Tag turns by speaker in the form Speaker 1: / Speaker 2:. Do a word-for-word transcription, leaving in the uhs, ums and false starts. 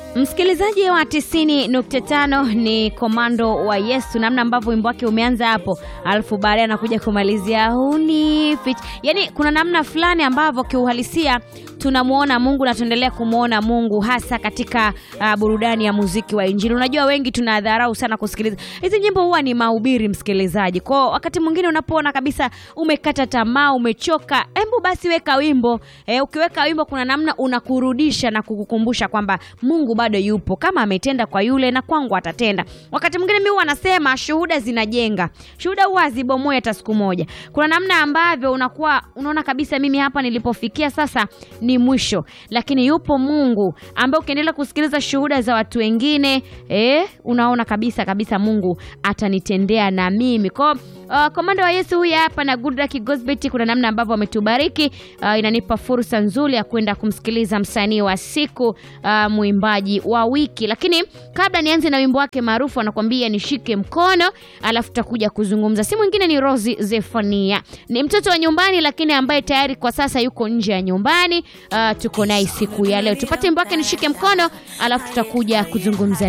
Speaker 1: Msikilizaji wa tisini nukta tano ni Komando wa Yesu, namna ambavyo wimbo wake umeanza hapo alafu baadaye anakuja kumalizia huni fit. Yaani kuna namna fulani ambavyo kiuhalisia tunamuona Mungu na tuendelea kumuona Mungu hasa katika uh, burudani ya muziki wa Injili. Unajua wengi tunadharau sana kusikiliza hizi nyimbo, huwa ni mahubiri msikilizaji. Kwa wakati mwingine unapoona kabisa umekata tamaa, umechoka, hebu basi weka wimbo. E, ukiweka wimbo kuna namna unakurudisha na kukukumbusha kwamba Mungu bado yupo, kama ametenda kwa yule na kwangu atatenda. Wakati mwingine mimi huwa nasema shuhuda zinajenga. Shuhuda huwa hazibomoi hata siku moja. Kuna namna ambavyo unakuwa unaona kabisa mimi hapa nilipofikia sasa ni mwisho, lakini yupo Mungu ambaye ukiendelea kusikiliza shuhuda za watu wengine eh unaona kabisa kabisa Mungu atanitendea na mimi. Kwa uh, Komando wa Yesu huyu hapa na Good Luck Gospel, kuna namna ambavyo ametubariki. Uh, inanipa fursa nzuri ya kwenda kumsikiliza msanii wa siku, uh, muimbaji wa wiki. Lakini kabla nianze na wimbo wake maarufu anakuambia nishike mkono, alafu tutakuja kuzungumza. Si mwingine ni Rosie Zephania. Ni mtoto wa nyumbani lakini ambaye tayari kwa sasa yuko nje ya nyumbani. Uh, tuko naye siku ya leo. Tupate wimbo wake nishike mkono, alafu tutakuja kuzungumza.